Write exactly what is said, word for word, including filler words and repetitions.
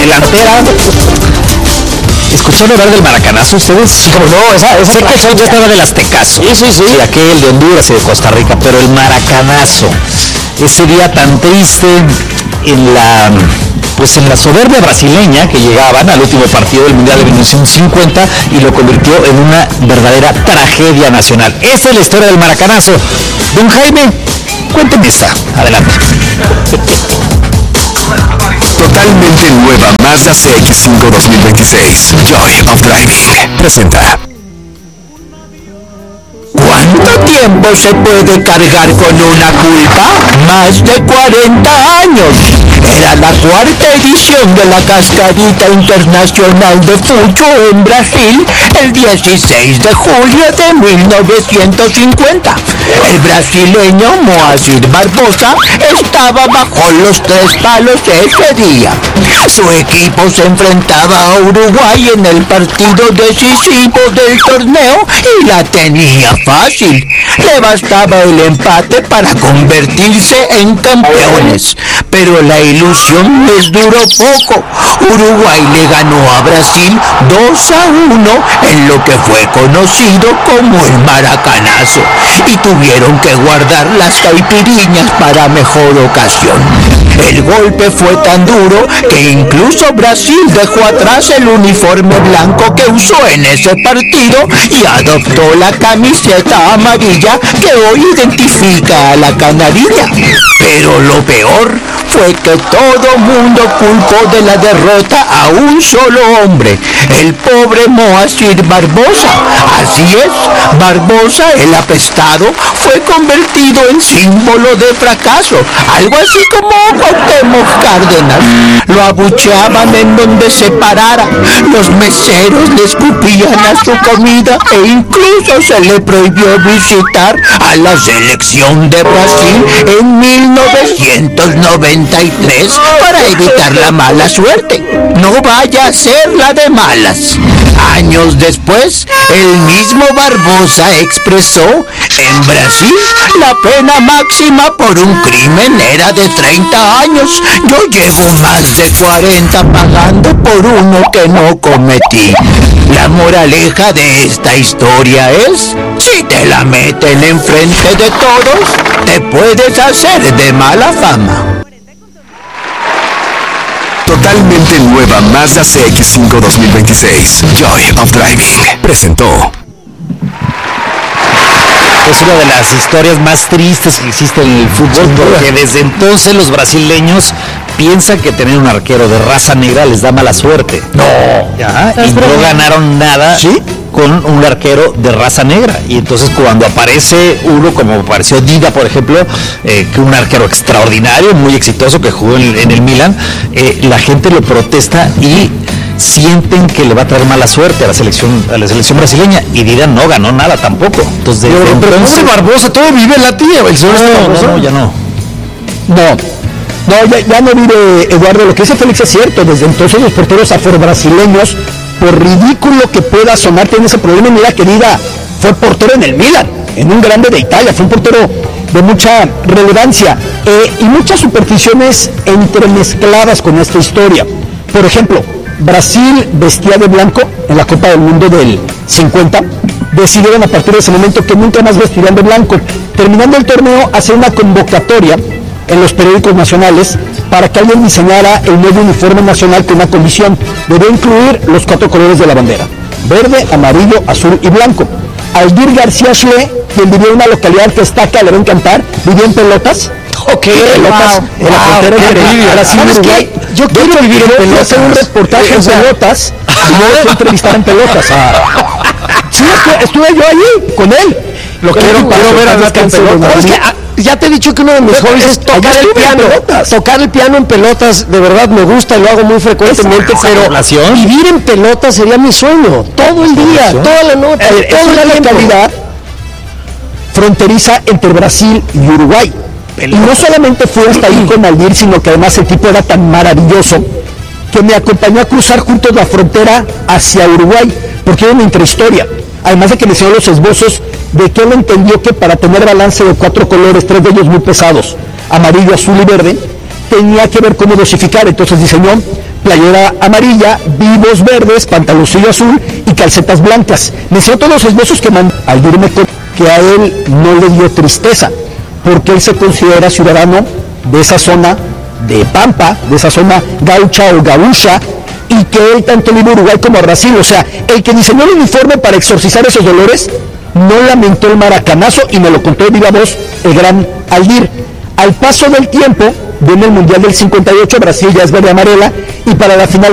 delantera. ¿Escucharon hablar del maracanazo ustedes? Sí, como no, esa, esa sé que yo ya estaba del aztecaso. Sí, sí, sí. Sí, aquel de Honduras y de Costa Rica, pero el maracanazo, ese día tan triste en la, pues en la soberbia brasileña que llegaban al último partido del Mundial de mil novecientos cincuenta y lo convirtió en una verdadera tragedia nacional. Esa es la historia del maracanazo. Don Jaime, cuénteme esa. Adelante. Totalmente nueva Mazda C X cinco dos mil veintiséis. Joy of Driving presenta. ¿Cuánto tiempo se puede cargar con una culpa? Más de cuarenta años. Era la cuarta edición de la Cascarita Internacional de Fucho en Brasil el dieciséis de julio de mil novecientos cincuenta. El brasileño Moacir Barbosa estaba bajo los tres palos ese día. Su equipo se enfrentaba a Uruguay en el partido decisivo del torneo y la tenía fácil. Le bastaba el empate para convertirse en campeones. Pero la ilusión les duró poco. Uruguay le ganó a Brasil dos a uno en lo que fue conocido como el maracanazo. Y tuvieron que guardar las caipiriñas para mejor ocasión. El golpe fue tan duro que incluso Brasil dejó atrás el uniforme blanco que usó en ese partido y adoptó la camiseta amarilla que hoy identifica a la canarilla. Pero lo peor fue que todo mundo culpó de la derrota a un solo hombre, el pobre Moacir Barbosa. Así es, Barbosa, el apestado, fue convertido en símbolo de fracaso, algo así como Cuauhtémoc Cárdenas. Lo abucheaban en donde se parara, los meseros le escupían a su comida e incluso se le prohibió visitar a la selección de Brasil en mil novecientos noventa y tres para evitar la mala suerte. No vaya a ser la de malas. Años después, el mismo Barbosa expresó: en Brasil la pena máxima por un crimen era de treinta años. Yo llevo más de cuarenta pagando por uno que no cometí. La moraleja de esta historia es: si te la meten enfrente de todos, te puedes hacer de mala fama. Totalmente nueva Mazda C X cinco dos mil veintiséis. Joy of Driving presentó. Es una de las historias más tristes que existe en el fútbol, porque desde entonces los brasileños piensan que tener un arquero de raza negra les da mala suerte. No. Ajá, y no ganaron nada. ¿Sí? Con un arquero de raza negra. Y entonces cuando aparece uno, como apareció Dida, por ejemplo, eh, que un arquero extraordinario, muy exitoso, que jugó en, en el Milan, eh, la gente lo protesta y sienten que le va a traer mala suerte a la selección a la selección brasileña, y Dida no ganó nada tampoco. Entonces, Pero, desde pero entonces, pobre Barbosa, todo vive en la tía, el señor no, Barbosa. no, no, ya no. No, no, ya, ya no vive, Eduardo. Lo que dice Félix es cierto. Desde entonces los porteros afrobrasileños, por ridículo que pueda sonar, tienen ese problema. Mira, querida, fue portero en el Milan, en un grande de Italia, fue un portero de mucha relevancia, eh, y muchas supersticiones entremezcladas con esta historia. Por ejemplo, Brasil vestía de blanco en la Copa del Mundo del cincuenta. Decidieron a partir de ese momento que nunca más vestirían de blanco. Terminando el torneo, hace una convocatoria en los periódicos nacionales para que alguien diseñara el nuevo uniforme nacional con una condición: debe incluir los cuatro colores de la bandera: verde, amarillo, azul y blanco. Aldir García Schle, quien vivía en una localidad que está acá, le va a encantar, vivía en Pelotas. Ok, Pelotas, wow, en la wow, frontera entre Brasil y Uruguay. Yo quiero vivir en Voy a Pelotas. hacer un reportaje en Pelotas y yo voy a entrevistar en Pelotas. Sí, estuve, estuve yo allí con él. Lo quiero, quiero ver a Blanca en Pelotas. Es que, ah, ya te he dicho que uno de mis hobbies es tocar el piano. Tocar el piano en pelotas, de verdad me gusta y lo hago muy frecuentemente, pero población. vivir en pelotas sería mi sueño. Todo el día, toda la noche, Eh, es todo una el tiempo. localidad fronteriza entre Brasil y Uruguay. Y no solamente fue hasta ahí con Aldir, sino que además el tipo era tan maravilloso que me acompañó a cruzar juntos la frontera hacia Uruguay, porque era una intrahistoria. Además de que me enseñó los esbozos de que él entendió que para tener balance de cuatro colores, tres de ellos muy pesados, amarillo, azul y verde, tenía que ver cómo dosificar. Entonces diseñó playera amarilla, vivos verdes, pantaloncillo azul y calcetas blancas. Mencionó todos los esbozos que mandó. Aldir me contó que a él no le dio tristeza, porque él se considera ciudadano de esa zona de Pampa, de esa zona gaucha o gaúcha, y que él tanto vive en Uruguay como a Brasil. O sea, el que diseñó el uniforme para exorcizar esos dolores no lamentó el maracanazo y me lo contó de viva voz el gran Aldir. Al paso del tiempo, viene el Mundial del cincuenta y ocho, Brasil ya es verde amarela, y para la final